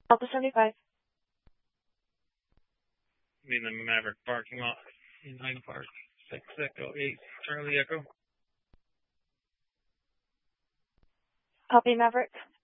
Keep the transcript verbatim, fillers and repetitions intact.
Delta seventy-five. I mean the Maverick parking lot in Hyde Park. six Echo eight Charlie Echo. Copy, Maverick.